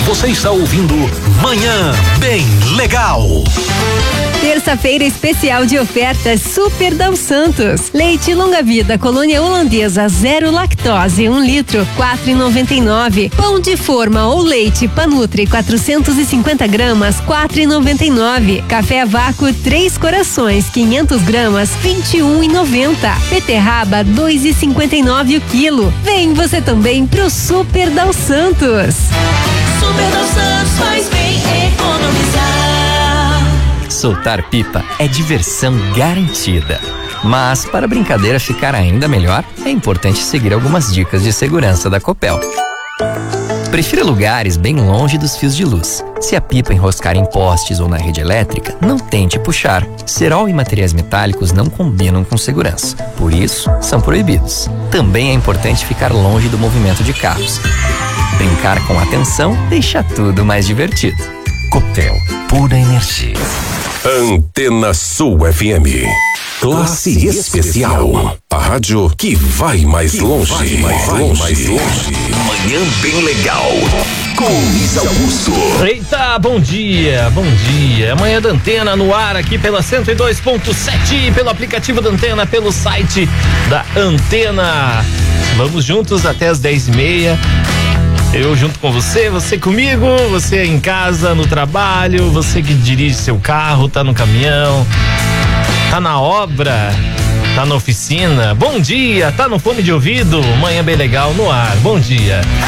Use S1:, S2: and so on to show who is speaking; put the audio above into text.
S1: Você está ouvindo Manhã Bem Legal.
S2: Terça-feira especial de ofertas Super Dal Santos. Leite longa vida colônia holandesa 0 lactose 1 litro 4,99. Pão de forma ou leite Panutri 450 gramas 4,99. Café a vácuo 3 corações 500 gramas 21,90. Beterraba 2,59 o quilo. Vem você também pro Super Dal Santos.
S3: Super Dal Santos faz bem economizar.
S4: Soltar pipa é diversão garantida. Mas para a brincadeira ficar ainda melhor, é importante seguir algumas dicas de segurança da Copel. Prefira lugares bem longe dos fios de luz. Se a pipa enroscar em postes ou na rede elétrica, não tente puxar. Cerol e materiais metálicos não combinam com segurança. Por isso, são proibidos. Também é importante ficar longe do movimento de carros. Brincar com atenção deixa tudo mais divertido.
S1: Copel, pura energia. Antena Sul FM. Classe Especial. A rádio que vai mais longe. Manhã Bem Legal. Com Luiz Augusto.
S5: Eita, bom dia. Manhã da Antena no ar aqui pela 102.7, pelo aplicativo da Antena, pelo site da Antena. Vamos juntos até as 10h30. Eu junto com você, você comigo, você em casa, no trabalho, você que dirige seu carro, tá no caminhão, tá na obra, tá na oficina. Bom dia, tá no fone de ouvido, Manhã Bem Legal no ar. Bom dia.